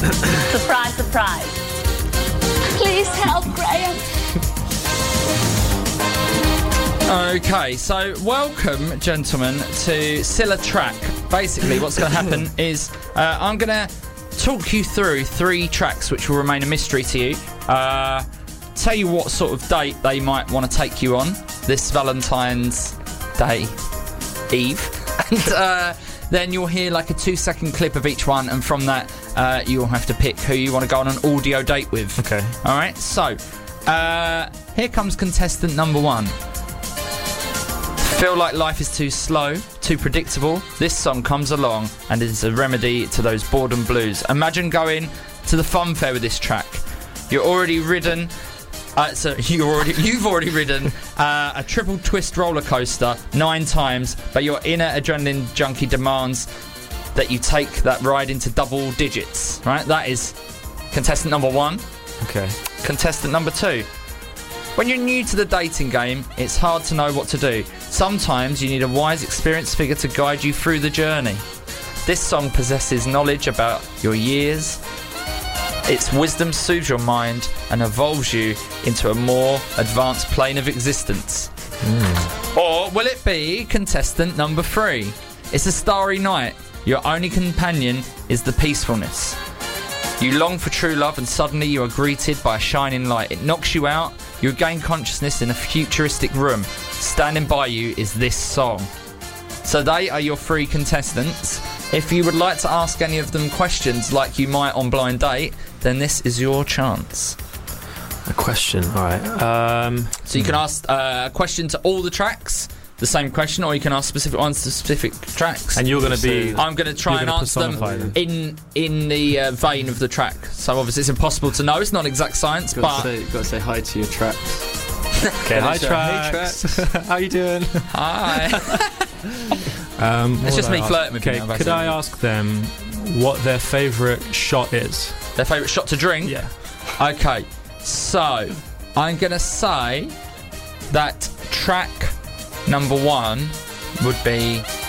Surprise, surprise. Please help, Graham. Okay, so welcome, gentlemen, to Silla Track. Basically, what's going to happen is I'm going to talk you through 3 tracks which will remain a mystery to you. Tell you what sort of date they might want to take you on this Valentine's Day Eve. And then you'll hear like a 2-second clip of each one, and from that you'll have to pick who you want to go on an audio date with. Okay. Alright, so here comes contestant number 1. Feel like life is too slow, too predictable? This song comes along and is a remedy to those boredom blues. Imagine going to the fun fair with this track. You've already ridden a triple twist roller coaster 9 times, but your inner adrenaline junkie demands that you take that ride into double digits. Right? That is contestant number 1. Okay. Contestant number 2. When you're new to the dating game, it's hard to know what to do. Sometimes you need a wise, experienced figure to guide you through the journey. This song possesses knowledge about your years. Its wisdom soothes your mind and evolves you into a more advanced plane of existence. Or will it be contestant number 3? It's a starry night. Your only companion is the peacefulness. You long for true love, and suddenly you are greeted by a shining light. It knocks you out. You gain consciousness in a futuristic room. Standing by you is this song. So they are your 3 contestants. If you would like to ask any of them questions like you might on Blind Date, then this is your chance. A question, alright. So you can ask a question to all the tracks, the same question, or you can ask specific ones to specific tracks. And you're going to be... I'm going to try and answer them in the vein of the track. So obviously it's impossible to know. It's not exact science, You've got to say hi to your tracks. Okay, hi tracks. How you doing? Hi. It's just me flirting with you now, could I ask them what their favourite shot is? Their favourite shot to drink? Yeah. Okay, so I'm going to say that track number 1 would be